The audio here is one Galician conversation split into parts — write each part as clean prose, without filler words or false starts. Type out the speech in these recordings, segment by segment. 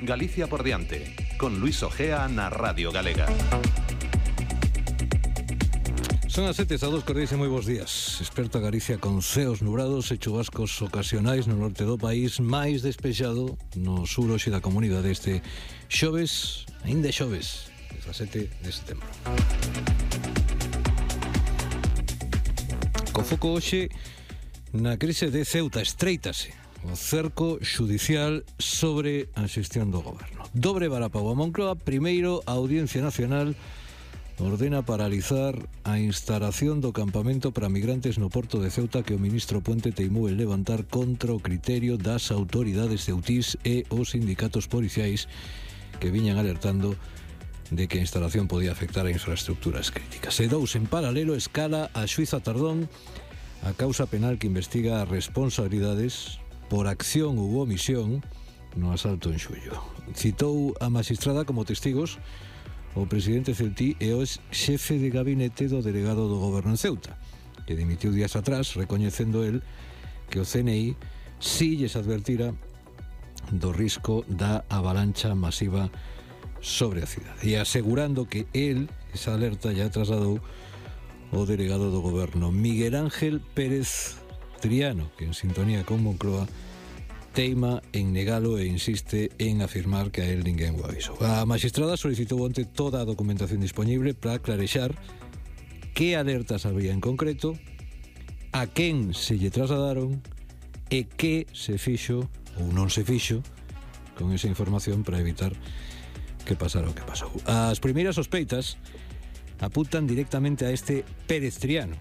Galicia por diante, con Luis Ojea na Radio Galega. Son as 7:02, cordiais e moi bons días. Esperta Galicia con ceos nubrados e chubascos ocasionais no norte do país, máis despexado no sur hoxe da comunidade este xoves, aínda xoves, 17 de setembro. Co foco hoxe na crise de Ceuta, estreítase o cerco xudicial sobre a xestión do goberno. Dobre varapau a Moncloa, primeiro a Audiencia Nacional ordena paralizar a instalación do campamento para migrantes no porto de Ceuta que o ministro Puente teimou en levantar contra o criterio das autoridades ceutís e os sindicatos policiais que viñan alertando de que a instalación podía afectar a infraestructuras críticas. E dous, en paralelo, escala a xuíza Tardón a causa penal que investiga as responsabilidades por acción ou omisión no asalto en xullo. Citou a magistrada como testigos o presidente ceutí e o xefe de gabinete do delegado do goberno en Ceuta, que dimitiu días atrás, recoñecendo el que o CNI si lles advertira do risco da avalancha masiva sobre a cidade, e asegurando que el, esa alerta, ya trasladou o delegado do goberno Miguel Ángel Pérez Triano, que en sintonía con Moncloa teima en negalo e insiste en afirmar que a él ninguén o avisou. A magistrada solicitou onte toda a documentación disponible para clarexar que alertas había en concreto, a quen se lle trasladaron e que se fixo ou non se fixo con esa información para evitar que pasara o que pasou. As primeiras sospeitas apuntan directamente a este Pérez Triano.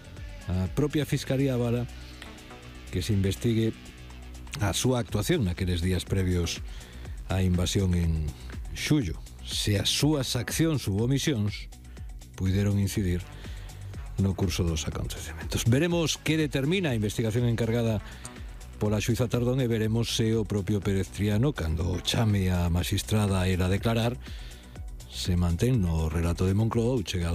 A propia Fiscalía avala que se investigue a súa actuación naqueles días previos á invasión en xullo, se as súas accións ou omisións puideron incidir no curso dos acontecementos. Veremos que determina a investigación encargada pola xuíza Tardón e veremos se o propio Pérez Triano, cando chame a magistrada a ela a declarar, se mantén no relato de Moncloa ou chega